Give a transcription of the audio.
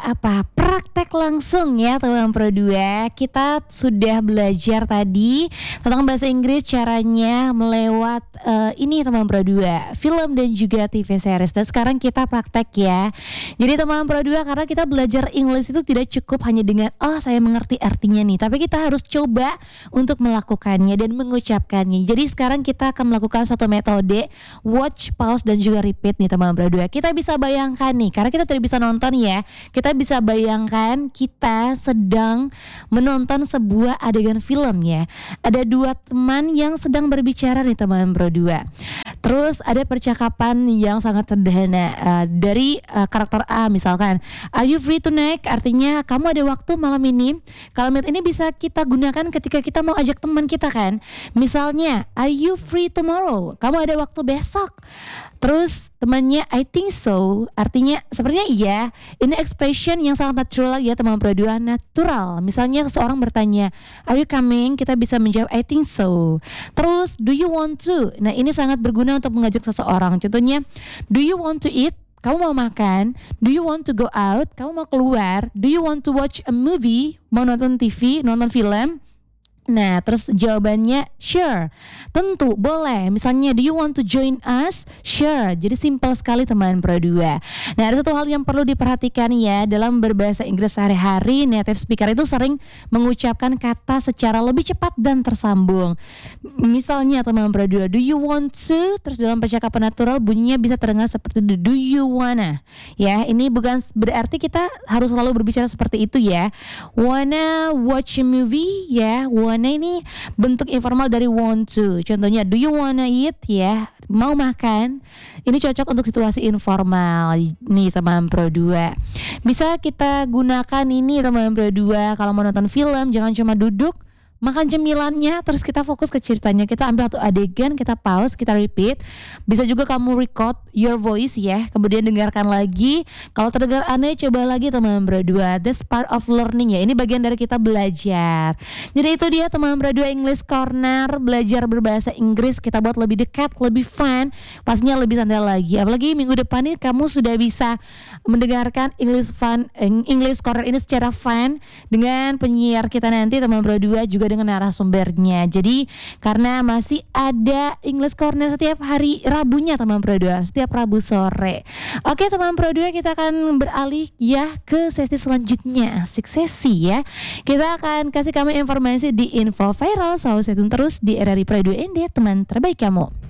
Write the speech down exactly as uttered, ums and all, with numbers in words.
apa? Praktek langsung ya teman Pro dua. Kita sudah belajar tadi tentang bahasa Inggris, caranya melewat uh, ini teman Pro dua, film dan juga T V series. Dan sekarang kita praktek ya. Jadi teman Pro dua, karena kita belajar English itu tidak cukup hanya dengan oh saya mengerti artinya nih, tapi kita harus coba untuk melakukannya dan mengucapkannya. Jadi sekarang kita akan melakukan satu metode watch, pause dan juga repeat nih teman Pro dua. Kita bisa bayangkan nih, karena kita tidak bisa nonton ya, kita bisa bayangkan kita sedang menonton sebuah adegan film ya. Ada dua teman yang sedang berbicara nih teman Pro dua. Terus ada percakapan yang sangat sederhana uh, dari uh, karakter A misalkan, are you free tonight? Artinya kamu ada waktu malam ini. Kalimat ini bisa kita gunakan ketika kita mau ajak teman kita kan. Misalnya, are you free tomorrow? Kamu ada waktu besok. Terus temannya I think so, artinya sepertinya iya. Ini expression yang sangat natural ya teman Pro dua, natural. Misalnya seseorang bertanya, are you coming? Kita bisa menjawab I think so. Terus do you want to? Nah ini sangat berguna untuk mengajak seseorang. Contohnya, do you want to eat? Kamu mau makan? Do you want to go out? Kamu mau keluar? Do you want to watch a movie? Mau nonton T V, nonton film? Nah terus jawabannya sure, tentu boleh. Misalnya do you want to join us? Sure. Jadi simple sekali teman Pro dua. Nah ada satu hal yang perlu diperhatikan ya, dalam berbahasa Inggris sehari-hari native speaker itu sering mengucapkan kata secara lebih cepat dan tersambung. Misalnya teman Pro dua, do you want to? Terus dalam percakapan natural bunyinya bisa terdengar seperti do you wanna. Ya ini bukan berarti kita harus selalu berbicara seperti itu ya. Wanna watch a movie? Ya wanna Wanna ini bentuk informal dari want to. Contohnya do you wanna eat? Ya mau makan. Ini cocok untuk situasi informal nih teman Pro dua. Bisa kita gunakan ini teman Pro dua kalau mau nonton film, jangan cuma duduk makan cemilannya terus kita fokus ke ceritanya. Kita ambil satu adegan, kita pause, kita repeat. Bisa juga kamu record your voice ya, kemudian dengarkan lagi. Kalau terdengar aneh, coba lagi teman Pro dua. That's part of learning ya. Ini bagian dari kita belajar. Jadi itu dia teman Pro dua English Corner, belajar berbahasa Inggris kita buat lebih dekat, lebih fun, pastinya lebih santai lagi. Apalagi minggu depan nih kamu sudah bisa mendengarkan English Fun English Corner ini secara fun dengan penyiar kita nanti teman Pro dua, juga dengan narasumbernya. Jadi karena masih ada English Corner setiap hari Rabunya teman Pro dua, setiap Rabu sore. Oke teman Pro dua, kita akan beralih ya ke sesi selanjutnya. Asik sesi ya. Kita akan kasih kamu informasi di Info Viral. So stay tune terus di R R I Pro dua N D, teman terbaik kamu.